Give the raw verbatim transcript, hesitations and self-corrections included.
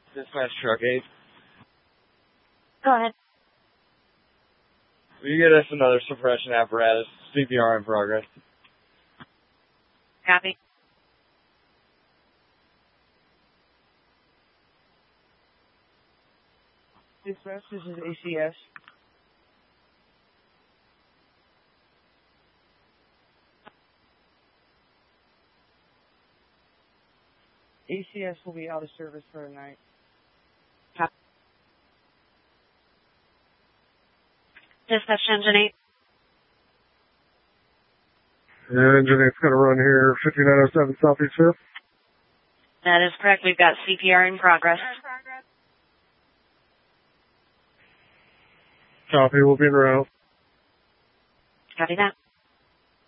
Dispatch truck eight. Go ahead. Will you get us another suppression apparatus? C P R in progress. Copy. Dispatch, this is A C S. A C S will be out of service for the night. Copy. Dispatch engine eight. Yeah, engine eight's going to run here, fifty-nine oh seven Southeast fifth. That is correct. We've got C P R in progress. Copy, we'll be in route. Copy that.